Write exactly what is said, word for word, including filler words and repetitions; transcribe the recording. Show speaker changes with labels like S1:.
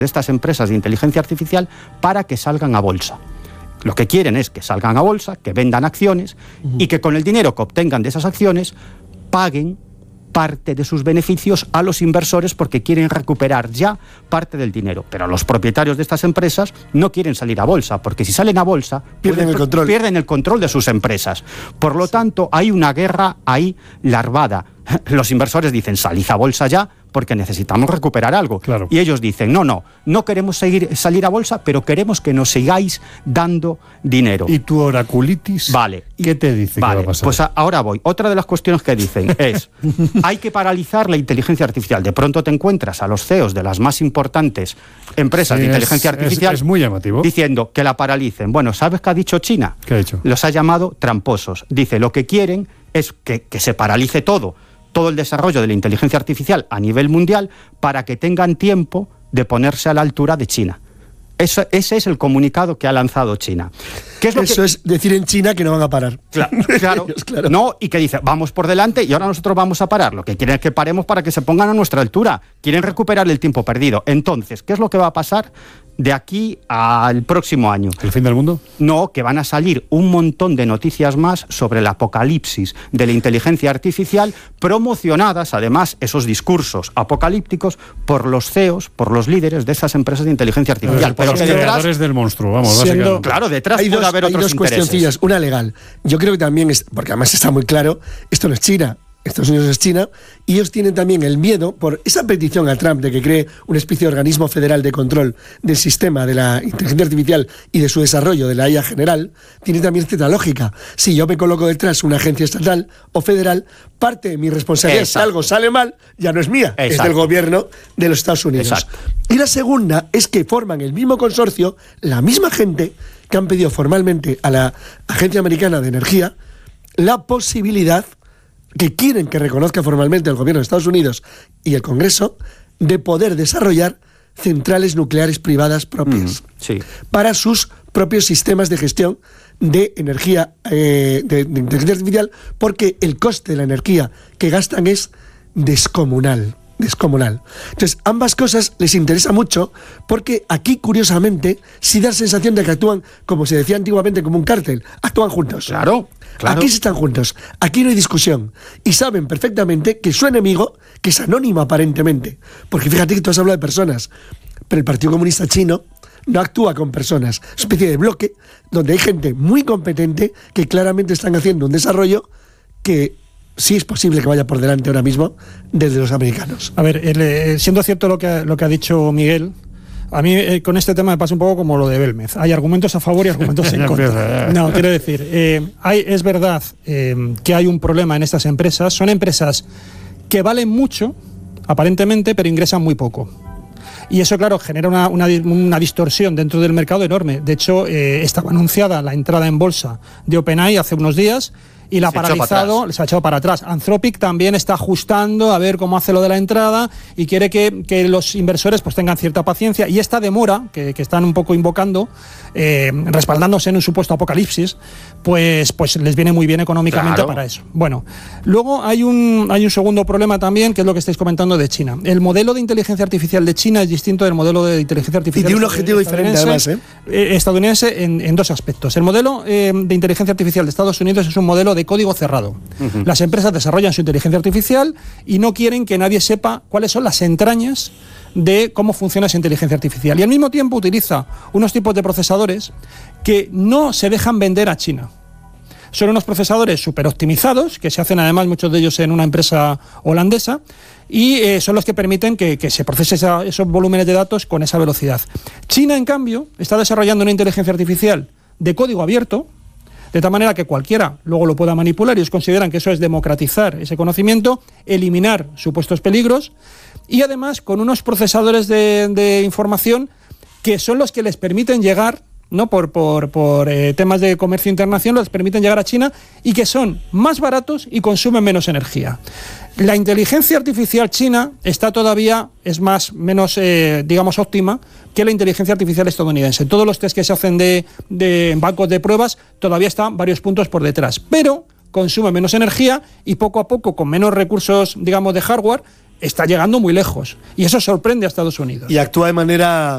S1: de estas empresas de inteligencia artificial para que salgan a bolsa. Lo que quieren es que salgan a bolsa, que vendan acciones uh-huh. y que con el dinero que obtengan de esas acciones paguen parte de sus beneficios a los inversores porque quieren recuperar ya parte del dinero. Pero los propietarios de estas empresas no quieren salir a bolsa, porque si salen a bolsa
S2: pierden, el, control.
S1: pierden el control de sus empresas. Por lo tanto, hay una guerra ahí larvada. Los inversores dicen, salid a bolsa ya, porque necesitamos recuperar algo.
S3: Claro.
S1: Y ellos dicen, no, no, no queremos seguir, salir a bolsa, pero queremos que nos sigáis dando dinero.
S3: ¿Y tu oraculitis?
S1: Vale.
S3: ¿Qué te dice
S1: vale,
S3: que va a pasar?
S1: Pues a, ahora voy. Otra de las cuestiones que dicen es, hay que paralizar la inteligencia artificial. De pronto te encuentras a los C E Os de las más importantes empresas
S3: sí,
S1: de inteligencia
S3: es,
S1: artificial
S3: es, es muy llamativo.
S1: diciendo que la paralicen. Bueno, ¿sabes qué ha dicho China?
S3: ¿Qué ha dicho?
S1: Los ha llamado tramposos. Dice, lo que quieren es que, que se paralice todo. todo el desarrollo de la inteligencia artificial a nivel mundial para que tengan tiempo de ponerse a la altura de China. Eso, ese es el comunicado que ha lanzado China. ¿Qué es lo
S2: Eso
S1: que...
S2: es decir en China que no van a parar.
S1: Claro, claro, claro. No, y que dice, vamos por delante y ahora nosotros vamos a parar. Lo que quieren es que paremos para que se pongan a nuestra altura. Quieren recuperar el tiempo perdido. Entonces, ¿qué es lo que va a pasar de aquí al próximo año?
S3: ¿El fin del mundo?
S1: No, que van a salir un montón de noticias más sobre el apocalipsis de la inteligencia artificial, promocionadas, además, esos discursos apocalípticos por los C E Os, por los líderes de esas empresas de inteligencia artificial.
S3: Pero,
S1: Pero
S3: los creadores del monstruo, vamos,
S2: siendo,
S3: básicamente.
S1: Claro, detrás
S2: hay
S1: puede
S2: dos,
S1: haber
S2: hay
S1: otros
S2: dos
S1: intereses.
S2: cuestioncillas. Una legal. Yo creo que también es, porque además está muy claro, esto no es China. Estados Unidos es China, y ellos tienen también el miedo por esa petición a Trump de que cree una especie de organismo federal de control del sistema de la inteligencia artificial y de su desarrollo, de la I A general, tiene también cierta lógica. Si yo me coloco detrás una agencia estatal o federal, parte de mi responsabilidad, si algo sale mal, ya no es mía, Exacto. es del gobierno de los Estados Unidos.
S1: Exacto.
S2: Y la segunda es que forman el mismo consorcio, la misma gente que han pedido formalmente a la Agencia Americana de Energía la posibilidad que quieren que reconozca formalmente el gobierno de Estados Unidos y el Congreso de poder desarrollar centrales nucleares privadas propias
S1: mm, sí.
S2: para sus propios sistemas de gestión de energía, eh, de, de inteligencia artificial, porque el coste de la energía que gastan es descomunal. descomunal. Entonces, ambas cosas les interesa mucho porque aquí, curiosamente, sí da la sensación de que actúan, como se decía antiguamente, como un cártel. Actúan juntos.
S1: Claro, claro.
S2: Aquí sí están juntos. Aquí no hay discusión. Y saben perfectamente que su enemigo, que es anónimo aparentemente, porque fíjate que tú has hablado de personas, pero el Partido Comunista Chino no actúa con personas. Es una especie de bloque donde hay gente muy competente que claramente están haciendo un desarrollo que sí es posible que vaya por delante ahora mismo desde los americanos.
S4: A ver, eh, siendo cierto lo que, lo que ha dicho Miguel, a mí eh, con este tema me pasa un poco como lo de Belmez. Hay argumentos a favor y argumentos en contra. No, quiero decir, eh, hay, es verdad eh, que hay un problema en estas empresas. Son empresas que valen mucho, aparentemente, pero ingresan muy poco. Y eso, claro, genera una, una, una distorsión dentro del mercado enorme. De hecho, eh, estaba anunciada la entrada en bolsa de OpenAI hace unos días, y la ha paralizado, se ha echado para atrás. Anthropic también está ajustando a ver cómo hace lo de la entrada y quiere que, que los inversores pues tengan cierta paciencia. Y esta demora, que, que están un poco invocando, eh, respaldándose en un supuesto apocalipsis, pues, pues les viene muy bien económicamente claro. para eso. Bueno, luego hay un, hay un segundo problema también, que es lo que estáis comentando de China. El modelo de inteligencia artificial de China es distinto del modelo de inteligencia artificial
S2: y de un objetivo diferente además, ¿eh?
S4: estadounidense en, en dos aspectos. El modelo eh, de inteligencia artificial de Estados Unidos es un modelo de código cerrado. Uh-huh. Las empresas desarrollan su inteligencia artificial y no quieren que nadie sepa cuáles son las entrañas de cómo funciona esa inteligencia artificial. Y al mismo tiempo utiliza unos tipos de procesadores que no se dejan vender a China. Son unos procesadores súper optimizados, que se hacen además muchos de ellos en una empresa holandesa, y eh, son los que permiten que, que se procese esa, esos volúmenes de datos con esa velocidad. China, en cambio, está desarrollando una inteligencia artificial de código abierto, de tal manera que cualquiera luego lo pueda manipular, y ellos consideran que eso es democratizar ese conocimiento, eliminar supuestos peligros, y además con unos procesadores de, de información que son los que les permiten llegar, ¿no? por, por, por eh, temas de comercio internacional, les permiten llegar a China, y que son más baratos y consumen menos energía. La inteligencia artificial china está todavía, es más, menos, eh, digamos, óptima que la inteligencia artificial estadounidense. Todos los test que se hacen de, de bancos de pruebas todavía están varios puntos por detrás, pero consume menos energía y poco a poco, con menos recursos, digamos, de hardware, está llegando muy lejos. Y eso sorprende a Estados Unidos.
S2: Y actúa de manera